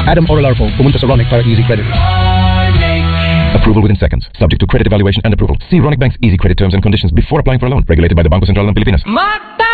Adam Oralarpo, pumunta sa Ronic para easy credit. Approval within seconds. Subject to credit evaluation and approval. See Ronic Bank's easy credit terms and conditions before applying for a loan. Regulated by the Bangko Sentral ng Pilipinas.